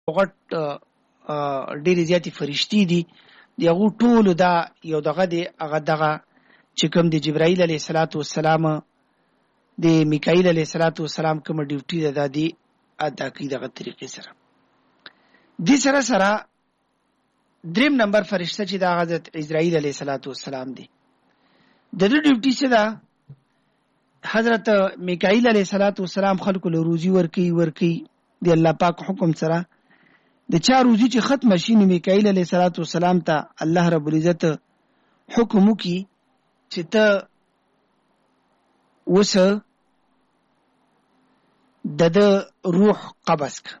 غټ ډېرې زیاتې فرشتي دي د هغو ټولو دا یو دغه دی هغه دغه چې کوم د جبرائیل علیه السلام د میکائیل علیه السلام کوم ډیوټي ده دا دی ادا کوي دغه طریقې سره. دې سره سره دریم نمبر فرشته چې دا حضرت اسرائیل علیه السلام دی د دې ډیوټي څه ده؟ حضرت میکائیل علیه السلام خلکو له روزي ورکي د الله پاک حکم سره. د چا روزي چې ختم شي نو میکائیل علیه السلام ته الله رب العزت حکم وکي چې ته اوس د روح قبض کا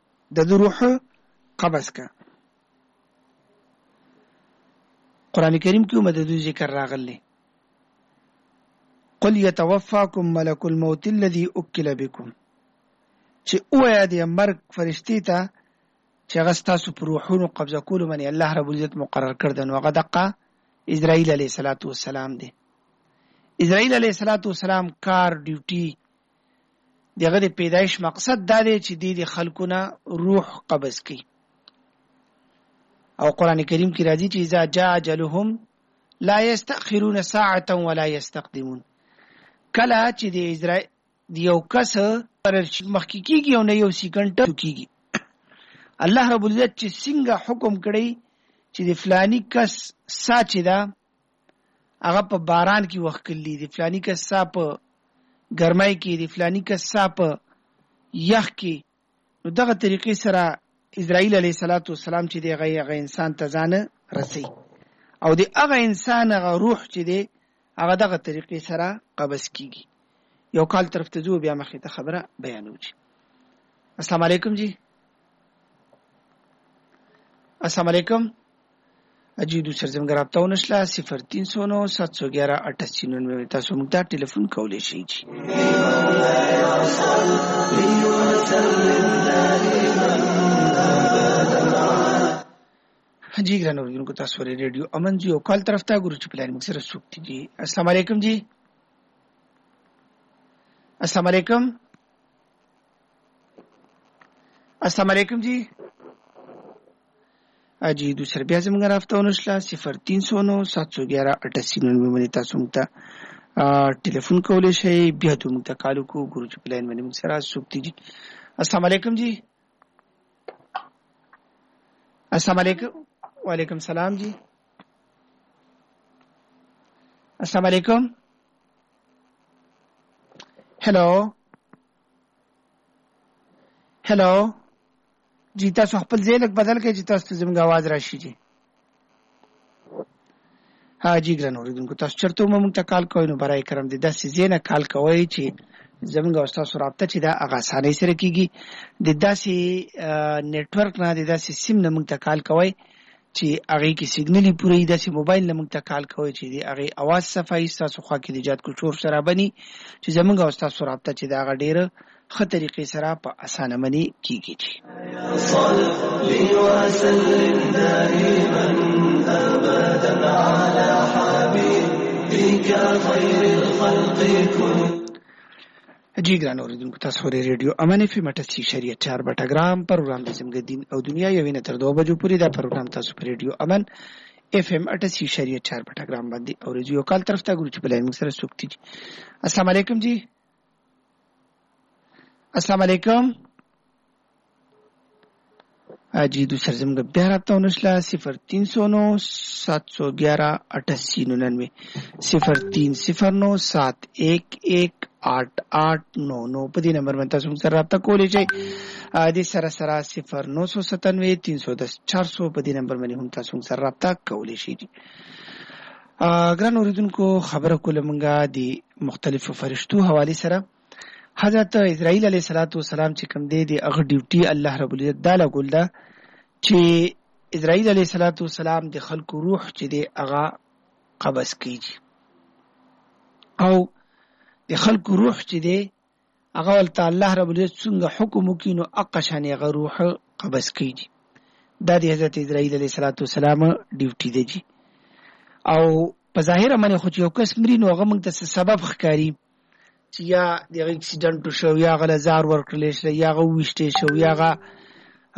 قرآن کریم کې مدد ذکر راغلی قل يتوفاكم ملك الموت الذي وكل بكم چې اویا د مرګ فرشتي ته چې هغه ستاسو پر روحونو قبضه کولو باندې الله رب العزت مقرر کړ نو هغه دقه اسرائیل علیه السلام دی. اسرائیل علیه السلام کار ډیوټي دغه د پیدایش مقصد دا دی چې د خلکونه روح قبض کړي. او قرآن کریم کې راځي چې اذا جاء اجلهم لا يستأخرون ساعة ولا يستقدمون. کله چې د اسرائیل یو کس پر مخکې کیږي او نه یو سکند کیږي الله رب العزت چې څنګه حکم کړی چې د فلانی کس سا چې دا هغه په باران کې وخت کړي د فلانی کس سا په ګرمای کې د فلانی کس سا په یخ کې نو دغه طریقې سره اسرائیل علیه السلام چې دی هغه انسان ته ځان رسي او د هغه انسان هغه روح چې دی هغه دغه طریقې سره قبض کیږي. یو کال طرف ته ځو بیا مخې ته خبره بیانو. السلام علیکم جی. السلام علیکم. اجي دوسر زموږ رابطه ونشله 0309 711 8899 تاسو موږ ته ټلیفون کولی شئ. جی ګران اوریدونکو تاسو ریډیو امن جی او کال طرف ته ګورو چې پلان موږ سره څوک دي. السلام علیکم جی. السلام علیکم. السلام علیکم جی. اجي دوسر بیا زموږ رابطه ونشله 0309 711 8899 باندې تاسو موږ ته ټلیفون کولی شئ. بیا ته موږ ته کال وکړو ګورو چې پلان باندې موږ سره څوک دي. السلام علیکم جی. السلام علیکم. وعلیکم السلام جی. السلام علیکم. هلو جی تاسو خپل ځای لږ بدل کړئ چې تاسو ته زموږ आवाज راشي جی. ها جی ګران اوریدونکو تاسو چرته موږ ته کال کوئ نو برای کرم دې داسې ځای نه کال کوئ چې زموږ او تاسو رابطه چې دا هغه اسانۍ سره کیږي. د داسې نیټورک نه د داسې سیم نه موږ ته کال کوئ چې هغې کې سیګنلې پوره داسې موبایل نه موږ ته کال کوئ چې د هغې اواز صفایي ستاسو خوا کې د ایجاد کو شور سره بني چې زموږ او تاسو رابطه چې دا هغه ډېره ښه طریقې سره په اسانه باندې کیږي. جی ګران اوریدونکو تاسو ریډیو امن اف ام 88.4 بټګرام پروګرام د زموږ دین او دنیا یو نه تر 2 بجو پورې دا پروګرام تاسو په ریډیو امن اف ام 88.4 بټګرام باندې اوریدو. یو کال طرف ته ګورو چې بلای موږ سره سوکتی. السلام علیکم جی. السلام علیکم. جی دوسر زموږ بیا رابطه ونشله 0309 711 8899 0309 711 8899 په دې نمبر باندې تاسو سره رابطه کولی شئ. د سره 0997 310 400 په دې نمبر باندې هم تاسو سره رابطه کولی شئ. ګران اوریدونکو خبره کوله مونږه د مختلفو فرشتو حواله سره. حضرت اسرائیل علیه السلام چې کوم دی د هغه ډیوټي الله رب العزت دا لګول ده چې اسرائیل علیه السلام د خلکو روح چې دی هغه قبض کیږي او د خلکو روح چې دی هغه ولته الله رب العزت څنګه حکم وکړي نو اقشان هغه روح قبض کیږي. دا د حضرت اسرائیل علیه السلام ډیوټي دی او په ظاهر باندې خو یو کس مري نو هغه موږ ته سبب ښکاري چې یا د اکسیډنټ شو یا غل زار ورکړل شي یا غو وشته شو یا غ